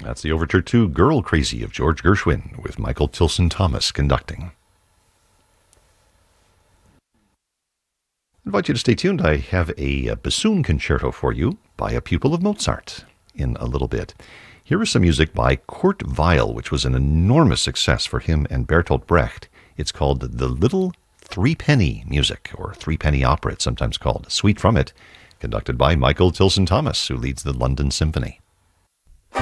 That's the overture to Girl Crazy of George Gershwin with Michael Tilson Thomas conducting. I invite you to stay tuned. I have a bassoon concerto for you by a pupil of Mozart in a little bit. Here is some music by Kurt Weill, which was an enormous success for him and Bertolt Brecht. It's called The Little Threepenny Music, or Threepenny Opera, it's sometimes called. A suite from it, conducted by Michael Tilson Thomas, who leads the London Symphony.